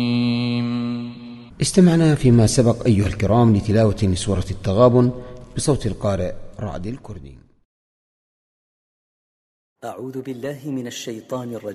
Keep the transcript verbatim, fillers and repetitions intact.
استمعنا فيما سبق أيها الكرام لتلاوة لسورة التغابن بصوت القارئ رعد الكردي. أعوذ بالله من الشيطان الرجيم.